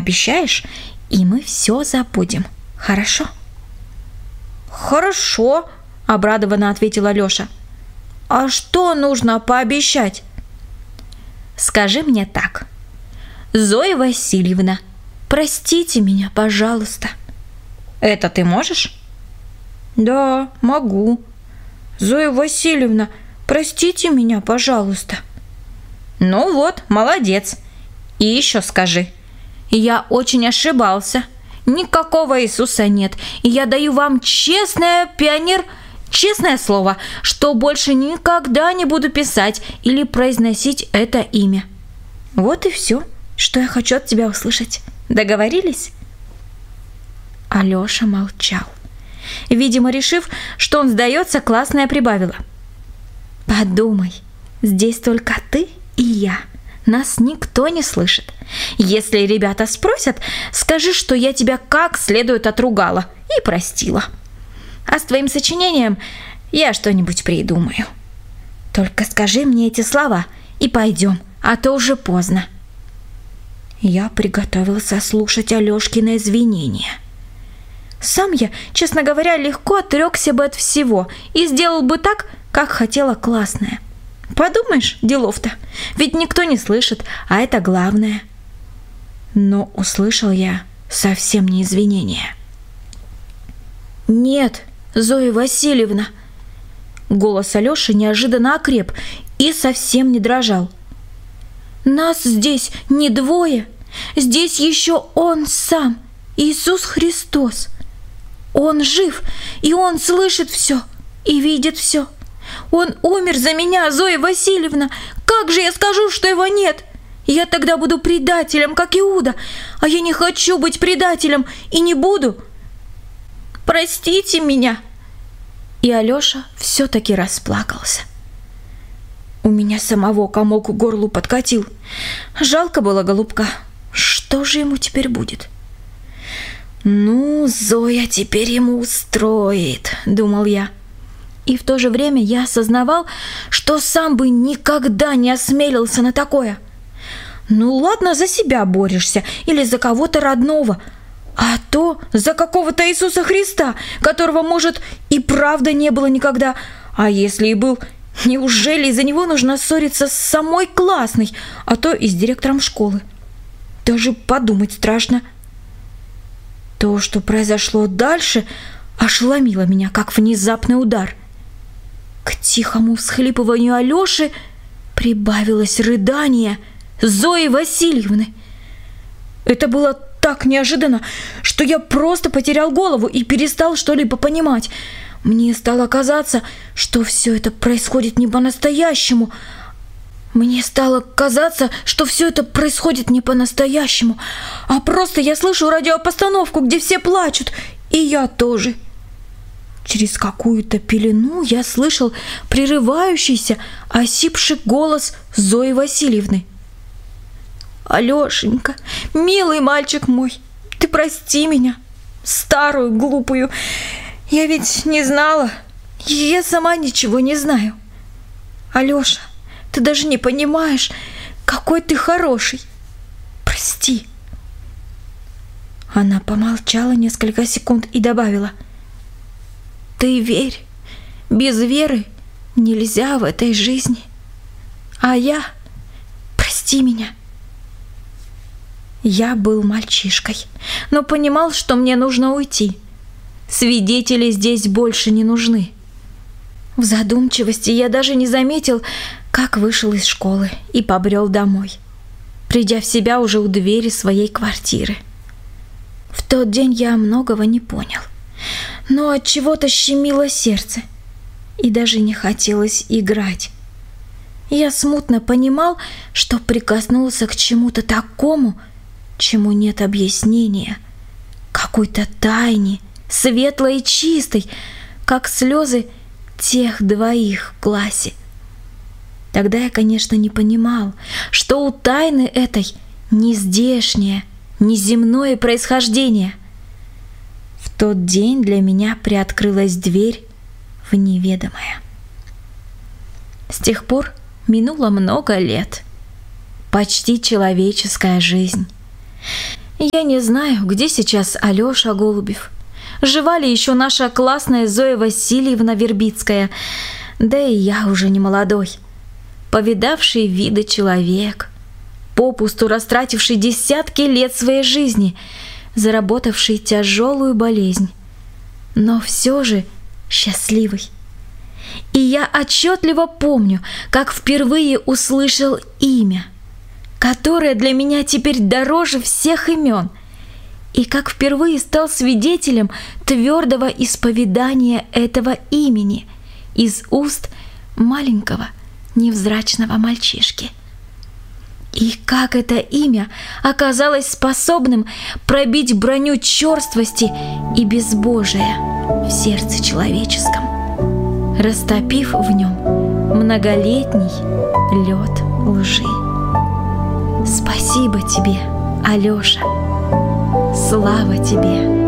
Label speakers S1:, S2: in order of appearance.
S1: Обещаешь, и мы все забудем, хорошо?»
S2: «Хорошо», — обрадованно ответил Алёша. «А что нужно пообещать?»
S1: «Скажи мне так: Зоя Васильевна, простите меня, пожалуйста». Это ты можешь?»
S2: «Да, могу. Зоя Васильевна, простите меня, пожалуйста».
S1: «Ну вот, молодец. И еще скажи: я очень ошибался. Никакого Иисуса нет. И я даю вам честное слово, что больше никогда не буду писать или произносить это имя». Вот и все, что я хочу от тебя услышать. Договорились?» Алёша молчал. Видимо, решив, что он сдается, классная прибавила: «Подумай, здесь только ты и я. Нас никто не слышит. Если ребята спросят, скажи, что я тебя как следует отругала и простила. А с твоим сочинением я что-нибудь придумаю. Только скажи мне эти слова и пойдем, а то уже поздно». Я приготовился слушать Алёшкины извинения. Сам я, честно говоря, легко отрекся бы от всего и сделал бы так, как хотела классная. Подумаешь, делов-то, ведь никто не слышит, а это главное. Но услышал я совсем не извинения. «Нет, Зоя Васильевна!» Голос Алёши неожиданно окреп и совсем не дрожал. «Нас здесь не двое, здесь еще Он сам, Иисус Христос. Он жив, и Он слышит все и видит все. Он умер за меня, Зоя Васильевна. Как же я скажу, что Его нет? Я тогда буду предателем, как Иуда, а я не хочу быть предателем и не буду. Простите меня!» И Алёша все-таки расплакался. У меня самого комок к горлу подкатил. Жалко было голубка. Что же ему теперь будет? «Ну, Зоя теперь ему устроит», — думал я. И в то же время я осознавал, что сам бы никогда не осмелился на такое. Ну ладно, за себя борешься или за кого-то родного, а то за какого-то Иисуса Христа, которого, может, и правда не было никогда. А если и был, неужели из-за него нужно ссориться с самой классной, а то и с директором школы? Даже подумать страшно. То, что произошло дальше, ошеломило меня, как внезапный удар. К тихому всхлипыванию Алёши прибавилось рыдание Зои Васильевны. Это было так неожиданно, что я просто потерял голову и перестал что-либо понимать. Мне стало казаться, что все это происходит не по-настоящему. А просто я слышу радиопостановку, где все плачут, и я тоже. Через какую-то пелену я слышал прерывающийся, осипший голос Зои Васильевны. «Алёшенька, милый мальчик мой, ты прости меня, старую, глупую. Я ведь не знала, я сама ничего не знаю. Алёша, ты даже не понимаешь, какой ты хороший. Прости». Она помолчала несколько секунд и добавила: «Ты верь, без веры нельзя в этой жизни. А я... прости меня». Я был мальчишкой, но понимал, что мне нужно уйти. Свидетели здесь больше не нужны. В задумчивости я даже не заметил, как вышел из школы и побрел домой, придя в себя уже у двери своей квартиры. В тот день я многого не понял, но от чего-то щемило сердце, и даже не хотелось играть. Я смутно понимал, что прикоснулся к чему-то такому, чему нет объяснения, какой-то тайне, светлой и чистой, как слезы тех двоих в классе. Тогда я, конечно, не понимал, что у тайны этой не здешнее, не земное происхождение. В тот день для меня приоткрылась дверь в неведомое. С тех пор минуло много лет, почти человеческая жизнь. Я не знаю, где сейчас Алёша Голубев. Жива ли еще наша классная Зоя Васильевна Вербицкая? Да и я уже не молодой. Повидавший виды человек, попусту растративший десятки лет своей жизни, заработавший тяжелую болезнь, но все же счастливый. И я отчетливо помню, как впервые услышал имя, которое для меня теперь дороже всех имен, и как впервые стал свидетелем твердого исповедания этого имени из уст маленького невзрачного мальчишки. И как это имя оказалось способным пробить броню черствости и безбожия в сердце человеческом, растопив в нем многолетний лед лжи. Спасибо тебе, Алёша! Слава тебе!